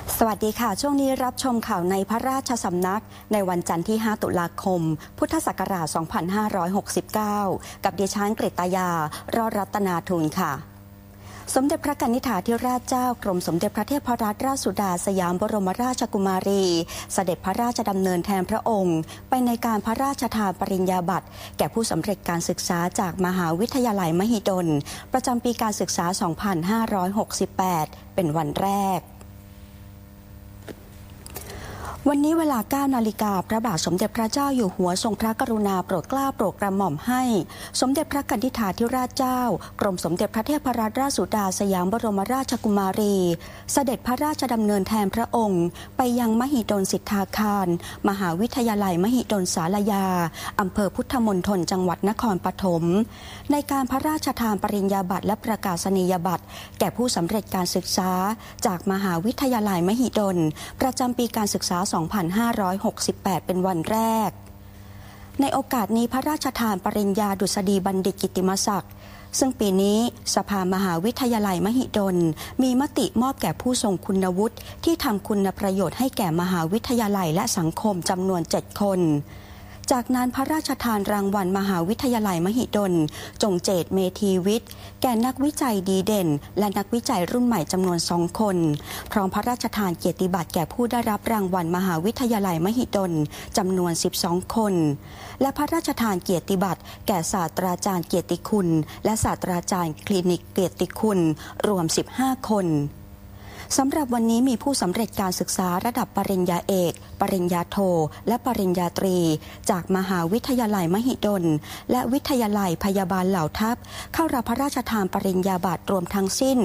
สวัสดีค่ะช่วงนี้รับชมข่าวในพระราชสำนักในวันจันทร์ที่ 5 ตุลาคม พุทธศักราช 2569 กับดิฉันกฤตยารอดรัตนาทุนค่ะสมเด็จพระกนิษฐาธิราชเจ้ากรมสมเด็จพระเทพรัตนราชสุดาสยามบรมราชกุมารีเสด็จพระราชดำเนินแทนพระองค์ไปในการพระราชทานปริญญาบัตรแก่ผู้สำเร็จการศึกษาจากมหาวิทยาลัยมหิดลประจำปีการศึกษา 2568 เป็นวันแรกวันนี้เวลา 9 นาฬิกาพระบาทสมเด็จพระเจ้าอยู่หัวทรงพระกรุณาโปรดเกล้าโปรดกระหม่อมให้สมเด็จพระกนิษฐาธิราชเจ้ากรมสมเด็จพระเทพรัตนราชสุดาสยามบรมราชกุมารีเสด็จพระราชดำเนินแทนพระองค์ไปยังมหิดลสิทธาคารมหาวิทยาลัยมหิดลศาลายาอำเภอพุทธมณฑลจังหวัดนครปฐมในการพระราชทานปริญญาบัตรและประกาศนียบัตรแก่ผู้สำเร็จการศึกษาจากมหาวิทยาลัยมหิดลประจำปีการศึกษา 2568 เป็นวันแรกในโอกาสนี้พระราชทานปริญญาดุษฎีบัณฑิตกิตติมศักดิ์ซึ่งปีนี้สภามหาวิทยาลัยมหิดลมีมติมอบแก่ผู้ทรงคุณวุฒิที่ทำคุณประโยชน์ให้แก่มหาวิทยาลัยและสังคมจำนวน 7 คนจากนั้นพระราชทานรางวัลมหาวิทยาลัยมหิดลจงเจตเมธีวิทย์แก่นักวิจัยดีเด่นและนักวิจัยรุ่นใหม่จำนวน 2 คนพร้อมพระราชทานเกียรติบัตรแก่ผู้ได้รับรางวัลมหาวิทยาลัยมหิดลจำนวน 12 คนและพระราชทานเกียรติบัตรแก่ศาสตราจารย์เกียรติคุณและศาสตราจารย์คลินิกเกียรติคุณรวม 15 คนสำหรับวันนี้มีผู้สำเร็จการศึกษาระดับปริญญาเอกปริญญาโทและปริญญาตรีจากมหาวิทยาลัยมหิดลและวิทยาลัยพยาบาลเหล่าทัพเข้ารับพระราชทานปริญญาบัตรรวมทั้งสิ้น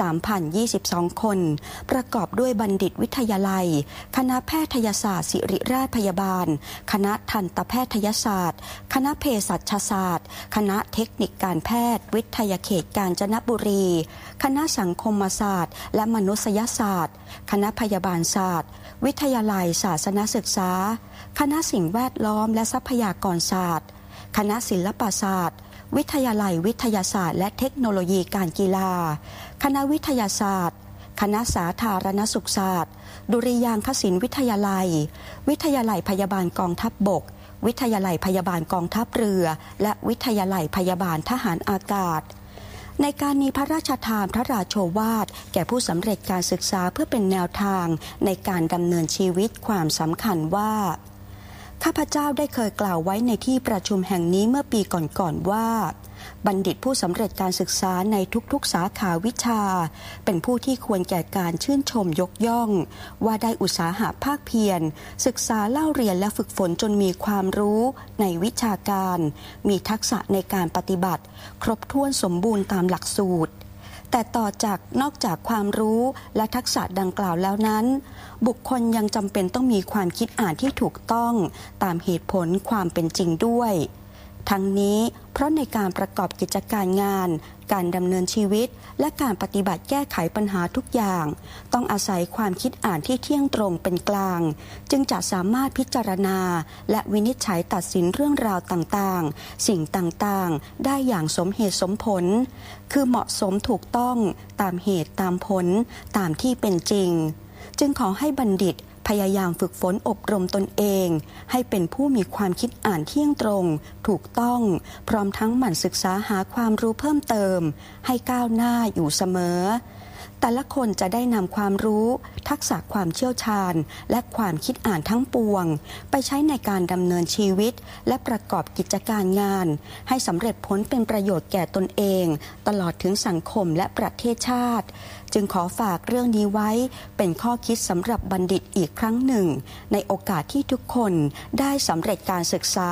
3,022 คนประกอบด้วยบัณฑิตวิทยาลัยคณะแพทยศาสตร์ศิริราชพยาบาลคณะทันตแพทยศาสตร์คณะเภสัชศาสตร์คณะเทคนิคการแพทย์วิทยาเขตกาญจนบุรีคณะสังคมศาสตร์และมนุษยศาสตร์คณะพยาบาลศาสตร์วิทยาลัยศาสนศึกษาคณะสิ่งแวดล้อมและทรัพยากรศาสตร์คณะศิลปศาสตร์วิทยาลัยวิทยาศาสตร์และเทคโนโลยีการกีฬาคณะวิทยาศาสตร์คณะสาธารณสุขศาสตร์ดุริยางคศิลป์วิทยาลัยวิทยาลัยพยาบาลกองทัพบกวิทยาลัยพยาบาลกองทัพเรือและวิทยาลัยพยาบาลทหารอากาศในการนี้พระราชทานพระราโชวาทแก่ผู้สำเร็จการศึกษาเพื่อเป็นแนวทางในการดำเนินชีวิตความสำคัญว่าข้าพเจ้าได้เคยกล่าวไว้ในที่ประชุมแห่งนี้เมื่อปีก่อนๆว่าบัณฑิตผู้สำเร็จการศึกษาในทุกๆสาขาวิชาเป็นผู้ที่ควรแก่การชื่นชมยกย่องว่าได้อุตสาหะภาคเพียรศึกษาเล่าเรียนและฝึกฝนจนมีความรู้ในวิชาการมีทักษะในการปฏิบัติครบถ้วนสมบูรณ์ตามหลักสูตรแต่นอกจากความรู้และทักษะดังกล่าวแล้วนั้นบุคคลยังจำเป็นต้องมีความคิดอ่านที่ถูกต้องตามเหตุผลความเป็นจริงด้วยทั้งนี้เพราะในการประกอบกิจการงานการดำเนินชีวิตและการปฏิบัติแก้ไขปัญหาทุกอย่างต้องอาศัยความคิดอ่านที่เที่ยงตรงเป็นกลางจึงจะสามารถพิจารณาและวินิจฉัยตัดสินเรื่องราวต่างๆสิ่งต่างๆได้อย่างสมเหตุสมผลคือเหมาะสมถูกต้องตามเหตุตามผลตามที่เป็นจริงจึงขอให้บัณฑิตพยายามฝึกฝนอบรมตนเองให้เป็นผู้มีความคิดอ่านเที่ยงตรงถูกต้องพร้อมทั้งหมั่นศึกษาหาความรู้เพิ่มเติมให้ก้าวหน้าอยู่เสมอแต่ละคนจะได้นำความรู้ทักษะความเชี่ยวชาญและความคิดอ่านทั้งปวงไปใช้ในการดำเนินชีวิตและประกอบกิจการงานให้สำเร็จผลเป็นประโยชน์แก่ตนเองตลอดถึงสังคมและประเทศชาติจึงขอฝากเรื่องนี้ไว้เป็นข้อคิดสำหรับบัณฑิตอีกครั้งหนึ่งในโอกาสที่ทุกคนได้สำเร็จการศึกษา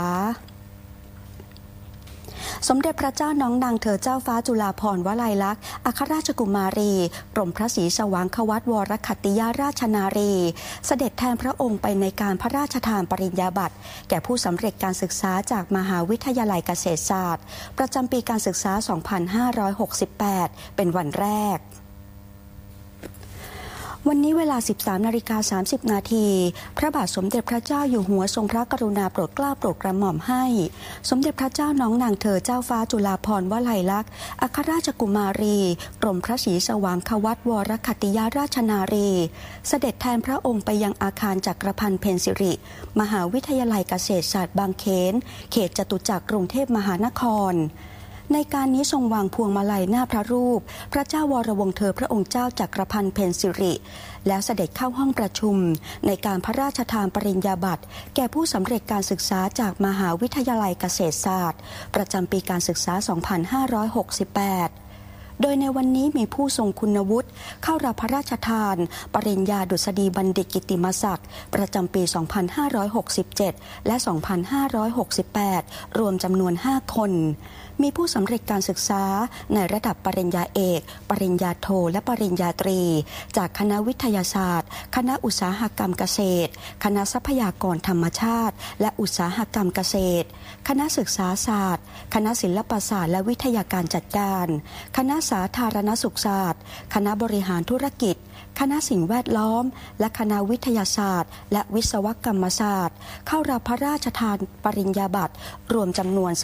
สมเด็จพระเจ้าน้องนางเธอเจ้าฟ้าจุฬาภรณ์วลัยลักษณ์อัครราชกุมารีกรมพระศรีสว่างควัตวรคัตติยราชนารีเสด็จแทนพระองค์ไปในการพระราชทานปริญญาบัตรแก่ผู้สำเร็จการศึกษาจากมหาวิทยาลัยเกษตรศาสตร์ประจำปีการศึกษา 2568 เป็นวันแรกวันนี้เวลา 13:30 นาทีพระบาทสมเด็จพระเจ้าอยู่หัวทรงพระกรุณาโปรดเกล้าโปรดกระหม่อมให้สมเด็จพระเจ้าน้องนางเธอเจ้าฟ้าจุฬาภรณ์วลัยลักษณ์อัครราชกุมารีกรมพระศรีสว่างควัตวรคัตติยราชนารีเสด็จแทนพระองค์ไปยังอาคารจักรพันธ์เพ็ญสิริมหาวิทยาลัยเกษตรศาสตร์บางเขนเขตจตุจักรกรุงเทพมหานครในการนี้ทรงวางพวงมาลัยหน้าพระรูปพระเจ้าวรวงศ์เธอพระองค์เจ้าจักรพันธ์เพ็ญสิริแล้วเสด็จเข้าห้องประชุมในการพระราชทานปริญญาบัตรแก่ผู้สำเร็จการศึกษาจากมหาวิทยาลัยเกษตรศาสตร์ประจำปีการศึกษา 2568 โดยในวันนี้มีผู้ทรงคุณวุฒิเข้ารับพระราชทานปริญญาดุษฎีบัณฑิตกิตติมศักดิ์ประจำปี 2567 และ 2568 รวมจำนวน 5 คนมีผู้สำเร็จการศึกษาในระดับปริญญาเอกปริญญาโทและปริญญาตรีจากคณะวิทยาศาสตร์คณะอุตสาหกรรมเกษตรคณะทรัพยากรธรรมชาติและอุตสาหกรรมเกษตรคณะศึกษาศาสตร์คณะศิลปศาสตร์และวิทยาการจัดการคณะสาธารณสุขศาสตร์คณะบริหารธุรกิจคณะสิ่งแวดล้อมและคณะวิทยาศาสตร์และวิศวกรรมศาสตร์เข้ารับพระราชทานปริญญาบัตรรวมจำนวน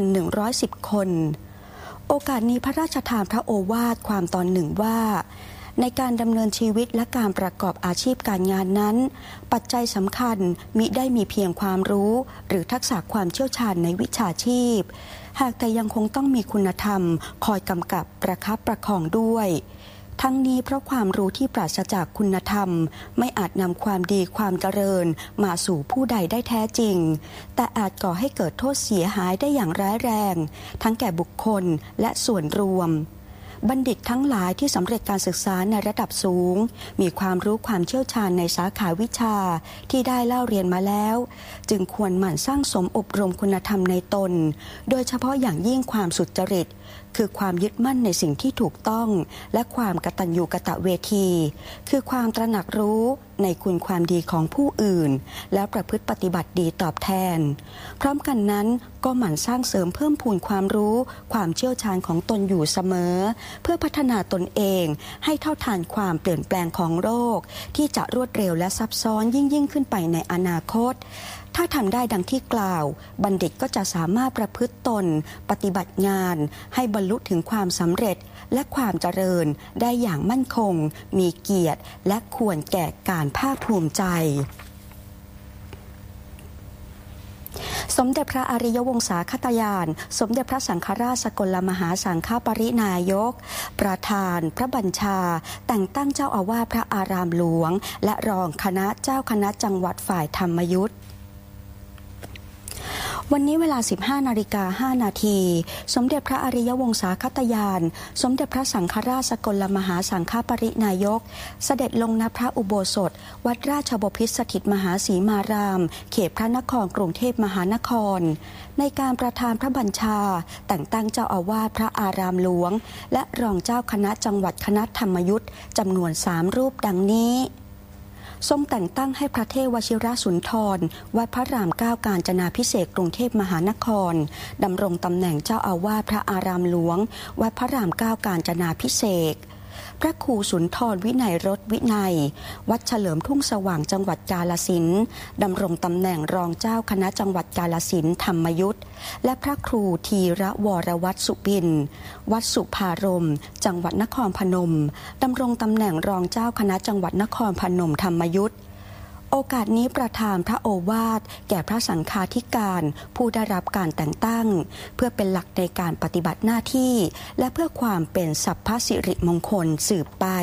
3,110 คนโอกาสนี้พระราชทานพระโอวาทความตอนหนึ่งว่าในการดำเนินชีวิตและการประกอบอาชีพการงานนั้นปัจจัยสำคัญมิได้มีเพียงความรู้หรือทักษะความเชี่ยวชาญในวิชาชีพหากแต่ยังคงต้องมีคุณธรรมคอยกำกับประคับประคองด้วยทั้งนี้เพราะความรู้ที่ปราศจากคุณธรรมไม่อาจนำความดีความเจริญมาสู่ผู้ใดได้แท้จริงแต่อาจก่อให้เกิดโทษเสียหายได้อย่างร้ายแรงทั้งแก่บุคคลและส่วนรวมบัณฑิตทั้งหลายที่สำเร็จการศึกษาในระดับสูงมีความรู้ความเชี่ยวชาญในสาขาวิชาที่ได้เล่าเรียนมาแล้วจึงควรหมั่นสร้างสมอบรมคุณธรรมในตนโดยเฉพาะอย่างยิ่งความสุจริตคือความยึดมั่นในสิ่งที่ถูกต้องและความกตัญญูกตเวทีคือความตระหนักรู้ในคุณความดีของผู้อื่นแล้วประพฤติปฏิบัติดีตอบแทนพร้อมกันนั้นก็หมั่นสร้างเสริมเพิ่มพูนความรู้ความเชี่ยวชาญของตนอยู่เสมอเพื่อพัฒนาตนเองให้เท่าทันความเปลี่ยนแปลงของโลกที่จะรวดเร็วและซับซ้อนยิ่งขึ้นไปในอนาคตถ้าทำได้ดังที่กล่าวบัณฑิตก็จะสามารถประพฤติตนปฏิบัติงานให้บรรลุถึงความสำเร็จและความเจริญได้อย่างมั่นคงมีเกียรติและควรแก่การภาคภูมิใจสมเด็จพระอริยวงศาคตยานสมเด็จพระสังฆราชสกลมหาสังฆปรินายกประธานพระบัญชาแต่งตั้งเจ้าอาวาสพระอารามหลวงและรองคณะเจ้าคณะจังหวัดฝ่ายธรรมยุทธวันนี้เวลา 15:05 นาทีสมเด็จพระอริยวงศาคตยานสมเด็จพระสังฆราชสกลมหาสังฆปรินายกเสด็จลงณพระอุโบสถวัดราชบพิตรสถิตมหาสีมารามเขตพระนครกรุงเทพมหานครในการประทานพระบัญชาแต่งตั้งเจ้าอาวาสพระอารามหลวงและรองเจ้าคณะจังหวัดคณะธรรมยุทธจำนวน3รูปดังนี้ทรงแต่งตั้งให้พระเทพวชิรสุนทรวัดพระรามเก้ากาญจนาภิเษกกรุงเทพมหานครดำรงตำแหน่งเจ้าอาวาสพระอารามหลวงวัดพระรามเก้ากาญจนาภิเษกพระครูสุนทรวินัยรสวินัยวัดเฉลิมทุ่งสว่างจังหวัดกาฬสินธุ์ดำรงตำแหน่งรองเจ้าคณะจังหวัดกาฬสินธุ์ธรรมยุทธและพระครูธีระวรวัฒน์สุปินวัดสุภารมจังหวัดนครพนมดำรงตำแหน่งรองเจ้าคณะจังหวัดนครพนมธรรมยุทธโอกาสนี้ประทานพระโอวาทแก่พระสังฆาธิการผู้ได้รับการแต่งตั้งเพื่อเป็นหลักในการปฏิบัติหน้าที่และเพื่อความเป็นสัพพสิริมงคลสืบไป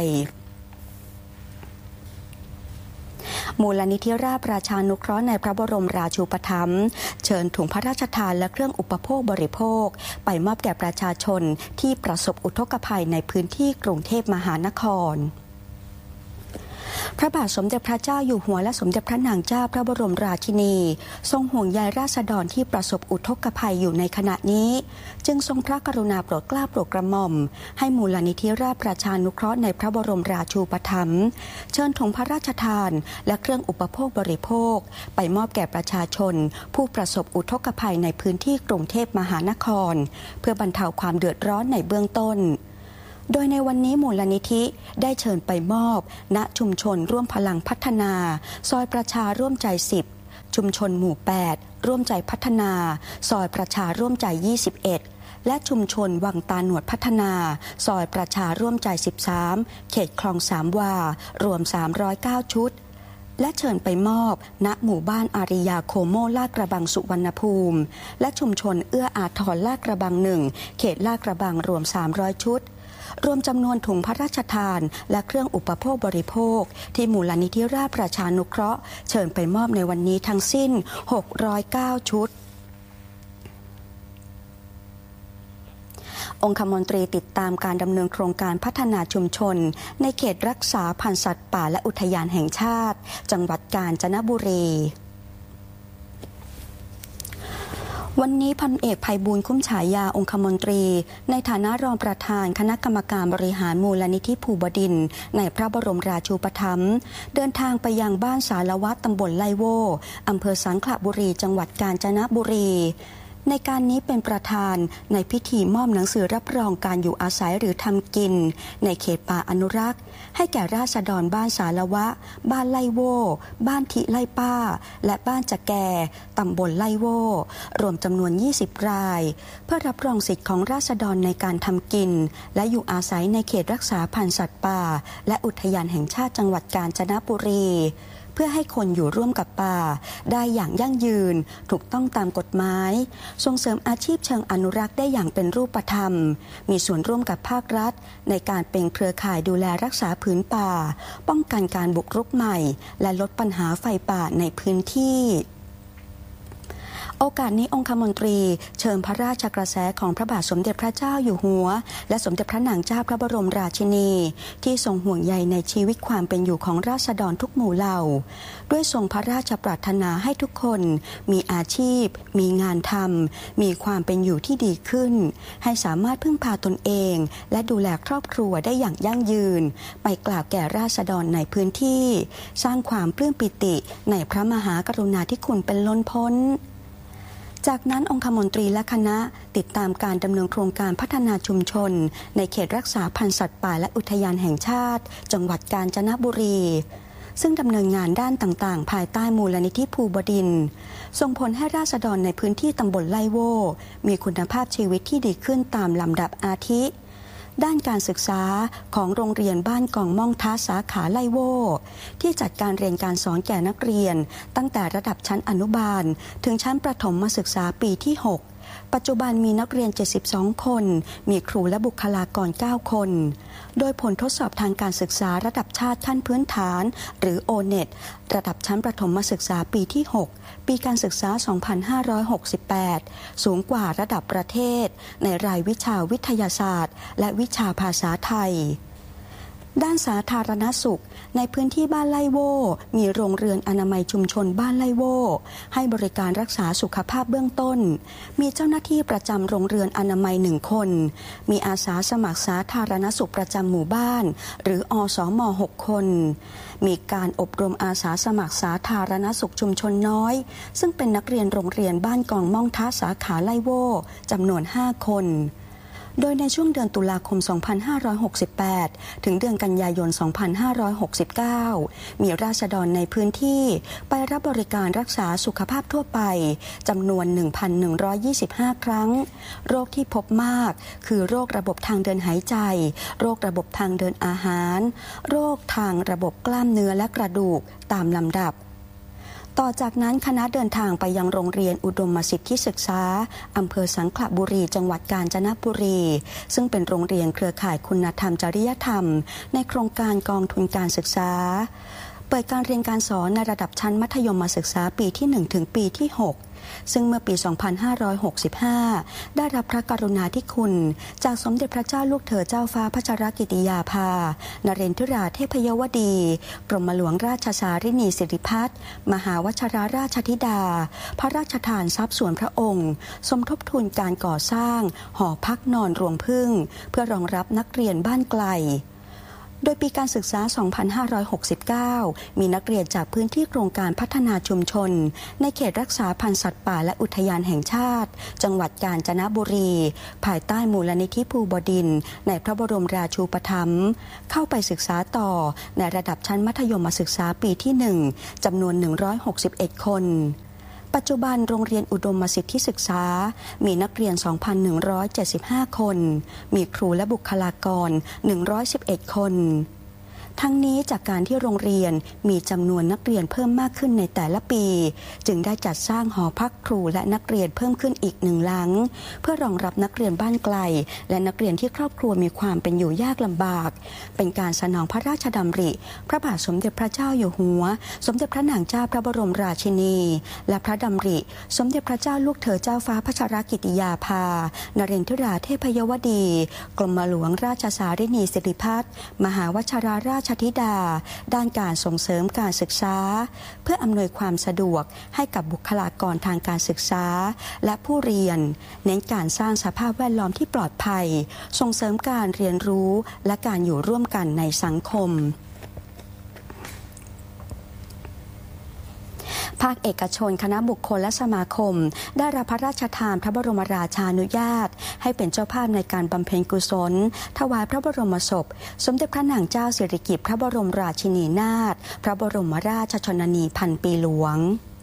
มูลนิธิราชประชานุเคราะห์ในพระบรมราชูปถัมภ์เชิญถุงพระราชทานและเครื่องอุปโภคบริโภคไปมอบแก่ประชาชนที่ประสบอุทกภัยในพื้นที่กรุงเทพมหานครพระบาทสมเด็จพระเจ้าอยู่หัวและสมเด็จพระนางเจ้าพระบรมราชินีทรงห่วงใยราษฎรที่ประสบอุทกภัยอยู่ในขณะนี้จึงทรงพระกรุณาโปรดเกล้าโปรดกระหม่อมให้มูลนิธิราชประชานุเคราะห์ในพระบรมราชูปถัมภ์เชิญถุงพระราชทานและเครื่องอุปโภคบริโภคไปมอบแก่ประชาชนผู้ประสบอุทกภัยในพื้นที่กรุงเทพมหานครเพื่อบรรเทาความเดือดร้อนในเบื้องต้นโดยในวันนี้มูลนิธิได้เชิญไปมอบณชุมชนร่วมพลังพัฒนาซอยประชาร่วมใจ10ชุมชนหมู่8ร่วมใจพัฒนาซอยประชาร่วมใจ21และชุมชนวังตาหนวดพัฒนาซอยประชาร่วมใจ13เขตคลองสามวารวม309ชุดและเชิญไปมอบณหมู่บ้านอาริยาโคโมลาดกระบังสุวรรณภูมิและชุมชนเอื้ออาทรลาดกระบัง1เขตลาดกระบังรวม300ชุดรวมจำนวนถุงพระราชทานและเครื่องอุปโภคบริโภคที่มูลนิธิราษฎร์ประชานุเคราะห์เชิญไปมอบในวันนี้ทั้งสิ้น609ชุดองคมนตรีติดตามการดำเนินโครงการพัฒนาชุมชนในเขตรักษาพันธุ์สัตว์ป่าและอุทยานแห่งชาติจังหวัดกาญจนบุรีวันนี้พันเอกไพบูลย์คุ้มฉายาองคมนตรีในฐานะรองประธานคณะกรรมการบริหารมูลนิธิภูบดินทร์ในพระบรมราชูปถัมภ์เดินทางไปยังบ้านสารวัตรตำบลไลโวอำเภอสังขละบุรีจังหวัดกาญจนบุรีในการนี้เป็นประธานในพิธีมอบหนังสือรับรองการอยู่อาศัยหรือทำกินในเขตป่าอนุรักษ์ให้แก่ราษฎรบ้านสารวะบ้านไล่โวบ้านทิไล่ป้าและบ้านจะแกตำบลไล่โวรวมจำนวน20รายเพื่อรับรองสิทธิของราษฎรในการทำกินและอยู่อาศัยในเขตรักษาพันธุ์สัตว์ป่าและอุทยานแห่งชาติจังหวัดกาญจนบุรีเพื่อให้คนอยู่ร่วมกับป่าได้อย่างยั่งยืนถูกต้องตามกฎหมายส่งเสริมอาชีพเชิงอนุรักษ์ได้อย่างเป็นรูปธรรมมีส่วนร่วมกับภาครัฐในการเป็นเครือข่ายดูแลรักษาผืนป่าป้องกันการบุกรุกใหม่และลดปัญหาไฟป่าในพื้นที่โอกาสนี้องคมนตรีเชิญพระราชกระแสของพระบาทสมเด็จพระเจ้าอยู่หัวและสมเด็จพระนางเจ้าพระบรมราชินีที่ทรงห่วงใยในชีวิตความเป็นอยู่ของราษฎรทุกหมู่เหล่าด้วยทรงพระราชปรารถนาให้ทุกคนมีอาชีพมีงานทำมีความเป็นอยู่ที่ดีขึ้นให้สามารถพึ่งพาตนเองและดูแลครอบครัวได้อย่างยั่งยืนไปกล่าวแก่ราษฎรในพื้นที่สร้างความปลื้มปิติในพระมหากรุณาธิคุณเป็นล้นพ้นจากนั้นองคมนตรีและคณะติดตามการดำเนินโครงการพัฒนาชุมชนในเขตรักษาพันธุ์สัตว์ป่าและอุทยานแห่งชาติจังหวัดกาญจนบุรีซึ่งดำเนินงานด้านต่างๆภายใต้มูลนิธิภูบดินทร์ส่งผลให้ราษฎรในพื้นที่ตำบลไล่โวมีคุณภาพชีวิตที่ดีขึ้นตามลำดับอาทิด้านการศึกษาของโรงเรียนบ้านกองม่องท้าสาขาไล่โวที่จัดการเรียนการสอนแก่นักเรียนตั้งแต่ระดับชั้นอนุบาลถึงชั้นประถมศึกษาปีที่6ปัจจุบันมีนักเรียน72คนมีครูและบุคลากร9คนโดยผลทดสอบทางการศึกษาระดับชาติขั้นพื้นฐานหรือ O-NET ระดับชั้นประถมศึกษาปีที่6ปีการศึกษา 2568 สูงกว่าระดับประเทศในรายวิชาวิทยาศาสตร์และวิชาภาษาไทยด้านสาธารณสุขในพื้นที่บ้านไล่โวมีโรงเรือนอนามัยชุมชนบ้านไล่โวให้บริการรักษาสุขภาพเบื้องต้นมีเจ้าหน้าที่ประจำโรงเรือนอนามัย1คนมีอาสาสมัครสาธารณสุขประจำหมู่บ้านหรืออสม6คนมีการอบรมอาสาสมัครสาธารณสุขชุมชนน้อยซึ่งเป็นนักเรียนโรงเรียนบ้านกองม่องท้าสาขาไล่โวจำนวน5คนโดยในช่วงเดือนตุลาคม 2568 ถึงเดือนกันยายน 2569 มีราษฎรในพื้นที่ไปรับบริการรักษาสุขภาพทั่วไปจำนวน 1,125 ครั้งโรคที่พบมากคือโรคระบบทางเดินหายใจโรคระบบทางเดินอาหารโรคทางระบบกล้ามเนื้อและกระดูกตามลำดับต่อจากนั้นคณะเดินทางไปยังโรงเรียนอุดมสิทธิศึกษาอำเภอสังขละบุรีจังหวัดกาญจนบุรีซึ่งเป็นโรงเรียนเครือข่ายคุณธรรมจริยธรรมในโครงการกองทุนการศึกษาเปิดการเรียนการสอนในระดับชั้นมัธยมศึกษาปีที่1ถึงปีที่6ซึ่งเมื่อปี 2565 ได้รับพระกรุณาธิคุณจากสมเด็จพระเจ้าลูกเธอเจ้าฟ้าพัชรกิติยาภานเรนทราเทพยวดีกรมหลวงราชสารินีสิริพัฒน์มหาวชิราราชธิดาพระราชทานทรัพย์ส่วนพระองค์สมทบทุนการก่อสร้างหอพักนอนรวงผึ้งเพื่อรองรับนักเรียนบ้านไกลโดยปีการศึกษา 2569 มีนักเรียนจากพื้นที่โครงการพัฒนาชุมชนในเขตรักษาพันธุ์สัตว์ป่าและอุทยานแห่งชาติจังหวัดกาญจนบุรีภายใต้มูลนิธิภูบดินทร์ในพระบรมราชูปถัมภ์เข้าไปศึกษาต่อในระดับชั้นมัธยมศึกษาปีที่ 1 จำนวน 161 คนปัจจุบันโรงเรียนอุดมสิทธิศึกษามีนักเรียน 2,175 คน มีครูและบุคลากร 111 คนทั้งนี้จากการที่โรงเรียนมีจำนวนนักเรียนเพิ่มมากขึ้นในแต่ละปีจึงได้จัดสร้างหอพักครูและนักเรียนเพิ่มขึ้นอีก1 หลังเพื่อรองรับนักเรียนบ้านไกลและนักเรียนที่ครอบครัวมีความเป็นอยู่ยากลำบากเป็นการสนองพระราชดำริพระบาทสมเด็จพระเจ้าอยู่หัวสมเด็จพระนางเจ้าพระบรมราชินีและพระดำริสมเด็จพระเจ้าลูกเธอเจ้าฟ้าพัชรกิติยาภานเรนทราเทพยวดีกรมหลวงราชสารินีสิริพัฒน์มหาวชิราราชธิดาด้านการส่งเสริมการศึกษาเพื่ออำนวยความสะดวกให้กับบุคลากรทางการศึกษาและผู้เรียนเน้นการสร้างสภาพแวดล้อมที่ปลอดภัยส่งเสริมการเรียนรู้และการอยู่ร่วมกันในสังคมภาคเอกชนคณะบุคคลและสมาคมได้รับพระราชทานพระบรมราชานุญาตให้เป็นเจ้าภาพในการบำเพ็ญกุศลถวายพระบรมศพสมเด็จพระนางเจ้าสิริกิติ์พระบรมราชินีนาถพระบรมราชชนนีพันปีหลวง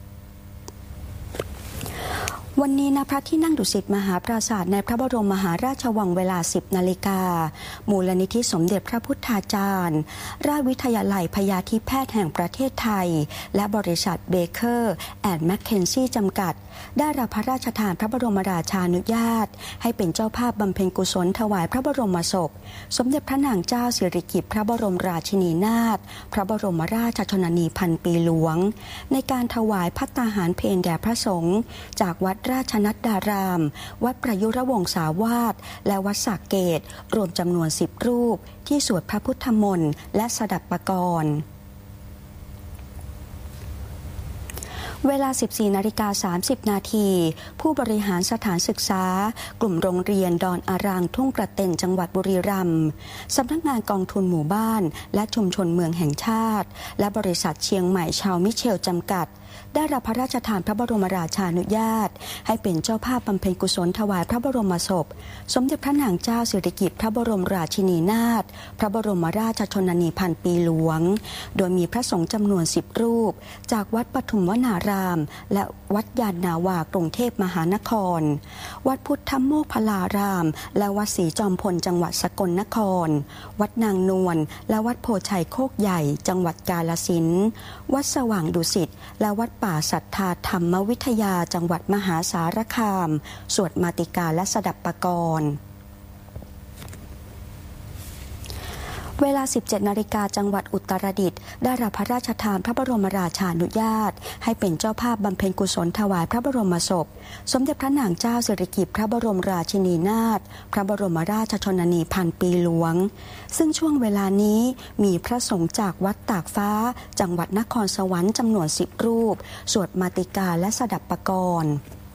วันนี้ณพระที่นั่งดุสิตมหาปราสาทในพระบรมมหาราชวังเวลา 10 นาฬิกามูลนิธิสมเด็จพระพุทธาจารย์ราชวิทยาลัยพยาธิแพทย์แห่งประเทศไทยและบริษัทเบเกอร์แอนด์แมคเคนซี่จำกัดได้รับพระราชทานพระบรมราชานุญาตให้เป็นเจ้าภาพบำเพ็ญกุศลถวายพระบรมศพสมเด็จพระนางเจ้าสิริกิติ์พระบรมราชินีนาถพระบรมราชชนนีพันปีหลวงในการถวายภัตตาหารเพลแด่พระสงฆ์จากวัดราชนัดดารามวัดประยุรวงศาวาสและวัดสระเกตรวมจำนวน10 รูปที่สวดพระพุทธมนต์และสดับปกรณ์เวลา 14:30 นาทีผู้บริหารสถานศึกษากลุ่มโรงเรียนดอนอารางทุ่งกระเต็นจังหวัดบุรีรัมย์สำนักงานกองทุนหมู่บ้านและชุมชนเมืองแห่งชาติและบริษัทเชียงใหม่ชาวมิเชลจำกัดได้รับพระราชทานพระบรมราชานุญาตให้เป็นเจ้าภาพบำเพ็ญกุศลถวายพระบรมศพสมเด็จพระนางเจ้าสิริกิติ์พระบรมราชินีนาถพระบรมราชชนนีพันปีหลวงโดยมีพระสงฆ์จำนวน10 รูปจากวัดปทุมวนารามและวัดยานนาวากรุงเทพมหานครวัดพุทธโมกขลารามและวัดศรีจอมพลจังหวัดสกลนครวัดนางนวลและวัดโพชัยโคกใหญ่จังหวัดกาฬสินธุ์วัดสว่างดุสิตและวัดป่าศรัทธาธรรมวิทยาจังหวัดมหาสารคามสวดมาติกาและสดับปกรณ์เวลา 17 นาฬิกาจังหวัดอุตรดิตถ์ได้รับพระราชทานพระบรมราชานุญาตให้เป็นเจ้าภาพบำเพ็ญกุศลถวายพระบรมศพสมเด็จพระนางเจ้าสิริกิติ์พระบรมราชินีนาถพระบรมราชชนนีพันปีหลวงซึ่งช่วงเวลานี้มีพระสงฆ์จากวัดตากฟ้าจังหวัดนครสวรรค์จำนวน10 รูปสวดมาติกาและสดับปกรณ์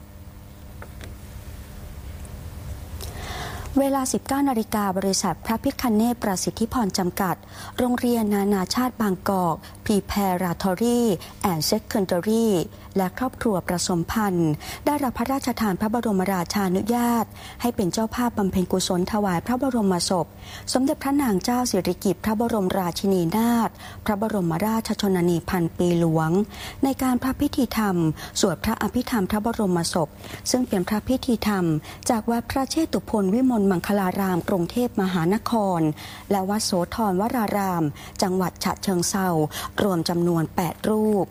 เวลา 19 นาฬิกาบริษัทพระพิฆเนศประสิทธิพรจำกัดโรงเรียนนานาชาติบางกอกPreparatory and Secondary และครอบครัวประสมพันธ์ได้รับพระราชทานพระบรมราชานุญาตให้เป็นเจ้าภาพบำเพ็ญกุศลถวายพระบรมศพสมเด็จพระนางเจ้าสิริกิติ์พระบรมราชินีนาถพระบรมราชชนนีพันปีหลวงในการพระพิธีธรรมสวดพระอภิธรรมพระบรมศพซึ่งเป็นพระพิธีธรรมจากวัดพระเชตุพนวิมลมังคลารามกรุงเทพมหานครและวัดโสธรวรารามจังหวัดฉะเชิงเทรารวมจำนวน8 รูป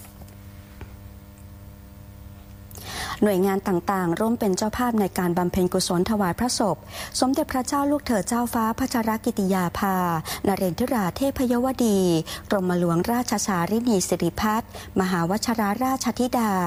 หน่วยงานต่างๆร่วมเป็นเจ้าภาพในการบำเพ็ญกุศลถวายพระศพสมเด็จพระเจ้าลูกเธอเจ้าฟ้าพัชรกิติยาภานเรนทราเทพยวดีกรมหลวงราชสารินีสิริพัฒน์มหาวชิราราชธิดา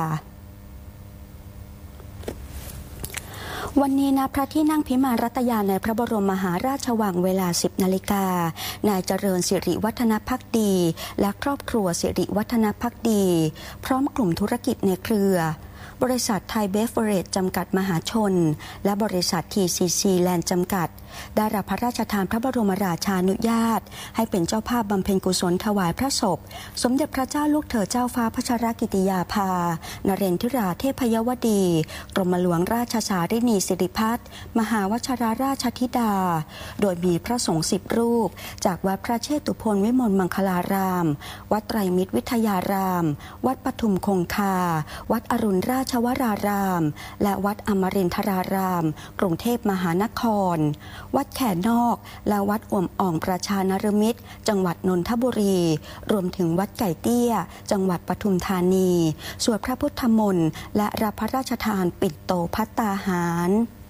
วันนี้ณพระที่นั่งพิมานรัตยาในพระบรมมหาราชวังเวลา 10 นาฬิกานายเจริญสิริวัฒนภักดีและครอบครัวสิริวัฒนภักดีพร้อมกลุ่มธุรกิจในเครือบริษัทไทยเบฟเวอเรจจำกัดมหาชนและบริษัท TCC แลนด์จำกัดได้รับพระราชทานพระบรมราชานุญาตให้เป็นเจ้าภาพบำเพ็ญกุศลถวายพระศพสมเด็จพระเจ้าลูกเธอเจ้าฟ้าพัชรกิติยาภานเรนทิราเทพยวดีกรมหลวงราชสารินีสิริพัฒน์มหาวชิรราชธิดาโดยมีพระสงฆ์10 รูปจากวัดพระเชตุพนวิมลมังคลารามวัดไตรมิตรวิทยารามวัดปทุมคงคาวัดอรุณราชวรารามและวัดอมรินทรารามกรุงเทพมหานครวัดแขนนอกและวัดอ่วมอ่องประชานรมิตรจังหวัดนนทบุรีรวมถึงวัดไก่เตี้ยจังหวัดปทุมธานีสวดพระพุทธมนต์และรับพระราชทานปิ่นโตภัตตาหาร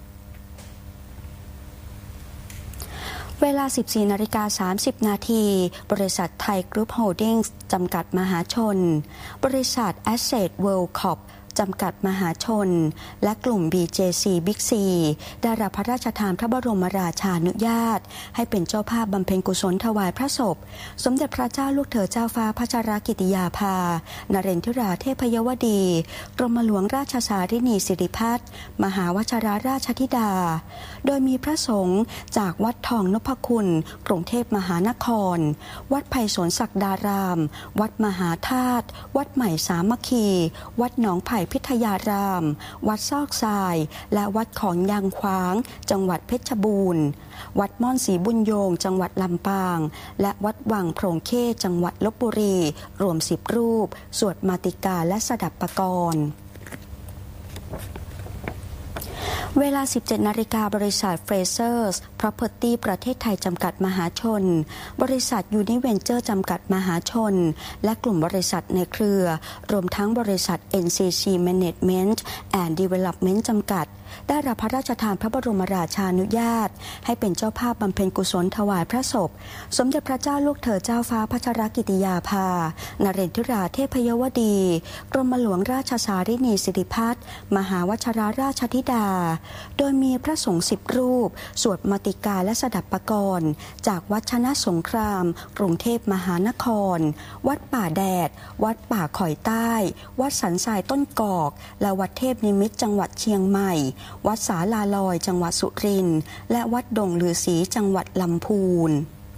เวลา 14:30 นาทีบริษัทไทยกรุ๊ปโฮลดิ้งส์จำกัดมหาชนบริษัท Asset World Corpจำกัดมหาชนและกลุ่ม BJC Big C ได้รับพระราชทานพระบรมราชานุญาตให้เป็นเจ้าภาพบำเพ็ญกุศลถวายพระศพสมเด็จพระเจ้าลูกเธอเจ้าฟ้าพัชรกิติยาภานเรนทิราเทพยวดีกรมหลวงราชสารินีสิริพัฒน์มหาวชิรราชธิดาโดยมีพระสงฆ์จากวัดทองนพคุณกรุงเทพมหานครวัดไผ่สนศักดารามวัดมหาธาตุวัดใหม่สามัคคีวัดหนองไผ่พิทยารามวัดซอกทรายและวัดของยางขวางจังหวัดเพชรบูรณ์วัดม่อนศรีบุญโยงจังหวัดลำปางและวัดวังโพรงเข้จังหวัดลพบุรีรวม10 รูปสวดมาติกาและสดับปกรณ์เวลา 17 นาฬิกาบริษัท Frasers Property ประเทศไทยจำกัดมหาชนบริษัท Univenture จำกัดมหาชนและกลุ่มบริษัทในเครือรวมทั้งบริษัท NCC Management and Development จำกัดได้รับพระราชทานพระบรมราชานุญาตให้เป็นเจ้าภาพบำเพ็ญกุศลถวายพระศพสมเด็จพระเจ้าลูกเธอเจ้าฟ้าพัชรกิติยาภานเรนทิราเทพยวดีกรมหลวงราชสารินีสิริพัฒน์มหาวชิรราชธิดาโดยมีพระสงฆ์10 รูปสวดมาติกาและสดับปกรณ์จากวัดชนะสงครามกรุงเทพมหานครวัดป่าแดดวัดป่าข่อยใต้วัดสันทรายต้นกอกและวัดเทพนิมิตรจังหวัดเชียงใหม่วัดสาลาลอยจังหวัดสุรินทร์และวัดดงฤาษีจังหวัดลำพูน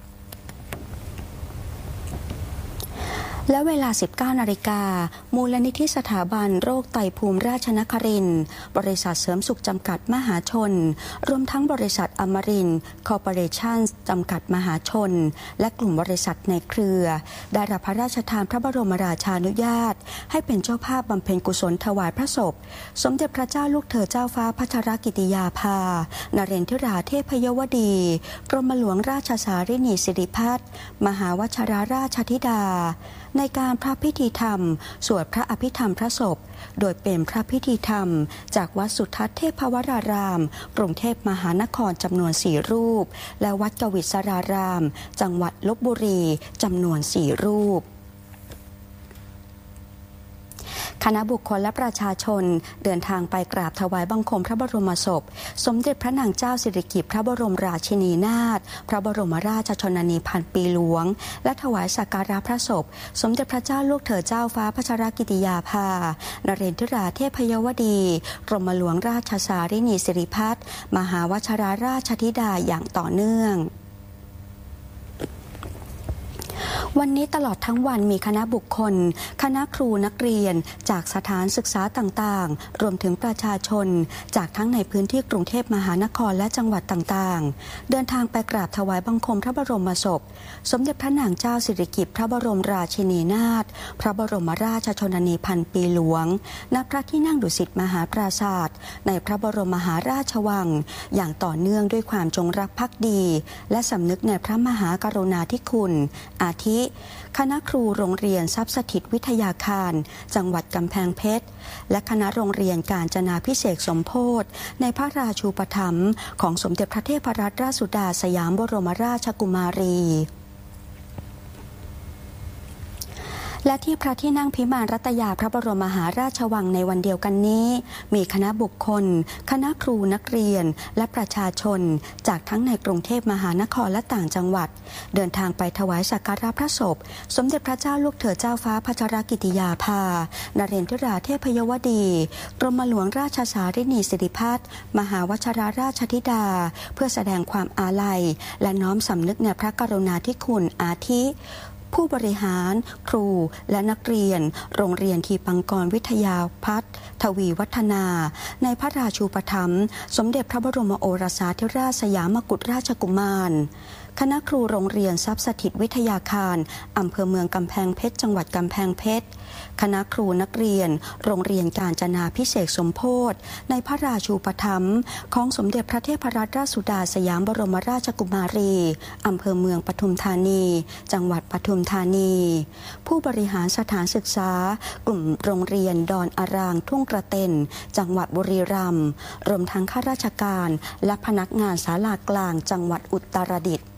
และเวลา 19 นาฬิกามูลนิธิสถาบันโรคไตภูมิราชนครินทร์บริษัทเสริมสุขจำกัดมหาชนรวมทั้งบริษัทอมรินทร์คอร์ปอเรชั่นจำกัดมหาชนและกลุ่มบริษัทในเครือได้รับพระราชทานพระบรมราชานุญาตให้เป็นเจ้าภาพบำเพ็ญกุศลถวายพระศพสมเด็จพระเจ้าลูกเธอเจ้าฟ้าพัชรกิติยาภานเรนทิราเทพยวดีกรมหลวงราชสารินีสิริพัฒน์มหาวชิรราชธิดาในการพระพิธีธรรมสวดพระอภิธรรมพระศพโดยเป็นพระพิธีธรรมจากวัดสุทัศน์เทพวรารามกรุงเทพมหานครจำนวน4 รูปและวัดกวิศรารามจังหวัดลพบุรีจำนวน4 รูปคณะบุคคลและประชาชนเดินทางไปกราบถวายบังคมพระบรมศพสมเด็จพระนางเจ้าสิริกิติ์พระบรมราชินีนาถพระบรมราชชนนีพันปีหลวงและถวายสักการะพระศพสมเด็จพระเจ้าลูกเธอเจ้าฟ้าพัชรกิติยาภานเรนทิราเทพยวดีกรมหลวงราชสารินีสิริพัฒน์มหาวชิรราชธิดาอย่างต่อเนื่องวันนี้ตลอดทั้งวันมีคณะบุคคลคณะครูนักเรียนจากสถานศึกษาต่างๆรวมถึงประชาชนจากทั้งในพื้นที่กรุงเทพมหานครและจังหวัดต่างๆเดินทางไปกราบถวายบังคมพระบรมศพสมเด็จพระนางเจ้าสิริกิติ์พระบรมราชินีนาถพระบรมราชชนนีพันปีหลวงณพระที่นั่งดุสิตมหาปราสาทในพระบรมมหาราชวังอย่างต่อเนื่องด้วยความจงรักภักดีและสำนึกในพระมหากรุณาธิคุณอาทิคณะครูโรงเรียนทรัพย์สถิตวิทยาคารจังหวัดกำแพงเพชรและคณะโรงเรียนกาญจนาภิเษกสมโภชในพระราชูปถัมภ์ของสมเด็จพระเทพรัตนราชสุดาสยามบรมราชกุมารีและที่พระที่นั่งพิมานรัตยาพระบรมมหาราชวังในวันเดียวกันนี้มีคณะบุคคลคณะครูนักเรียนและประชาชนจากทั้งในกรุงเทพมหานครและต่างจังหวัดเดินทางไปถวายสักการะพระศพสมเด็จพระเจ้าลูกเธอเจ้าฟ้าพัชรกิติยาภานเรนทิราเทพยวดีกรมหลวงราชสารินีสิริพัฒน์มหาวชิราราชธิดาเพื่อแสดงความอาลัยและน้อมสำนึกในพระกรุณาธิคุณอาทิผู้บริหารครูและนักเรียนโรงเรียนทีปังกรวิทยาพัฒน์ทวีวัฒนาในพระราชูปถัมภ์สมเด็จพระบรมโอรสาธิราชสยามกุฎราชกุมารคณะครูโรงเรียนทรัพย์สถิตวิทยาคารอำเภอเมืองกำแพงเพชรจังหวัดกำแพงเพชรคณะครูนักเรียนโรงเรียนกาญจนาภิเษกสมโภชในพระราชูปถัมภ์ของสมเด็จพระเทพรัตนราชสุดาสยามบรมราชกุมารีอำเภอเมืองปทุมธานีจังหวัดปทุมธานีผู้บริหารสถานศึกษากลุ่มโรงเรียนดอนอารางทุ่งกระเต็นจังหวัดบุรีรัมย์รวมทั้งข้าราชการและพนักงานศาลากลางจังหวัดอุตรดิตถ์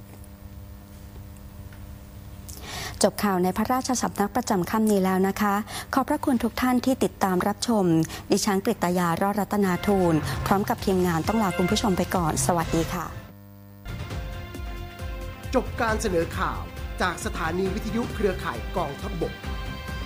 จบข่าวในพระราชสำนักประจำค่ำนี้แล้วนะคะขอบพระคุณทุกท่านที่ติดตามรับชมดิฉันกฤตยารอดรัตนาทูลพร้อมกับทีมงานต้องลาคุณผู้ชมไปก่อนสวัสดีค่ะจบการเสนอข่าวจากสถานีวิทยุเครือข่ายกองทัพบก